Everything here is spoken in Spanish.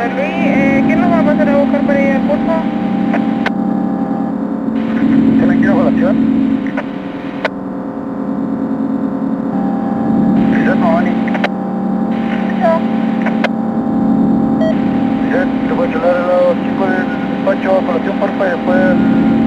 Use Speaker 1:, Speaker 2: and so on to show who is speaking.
Speaker 1: Luis, ¿quién nos va a pasar a buscar para ir al curso?
Speaker 2: ¿Tienen que ir a colación? Quizás no, Ani.
Speaker 1: Yo.
Speaker 2: Quizás le puede hablar a los chicos del despacho a colación, porfa, y después